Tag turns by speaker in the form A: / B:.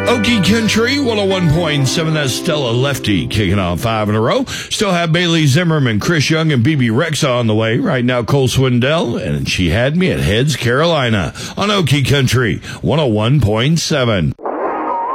A: Okie Country 101.7, that's Stella Lefty kicking off 5 in a row. Still have Bailey Zimmerman, Chris Young, and BB Rexa on the way. Right now, Cole Swindell, and She Had Me at Heads, Carolina on Okie Country 101.7.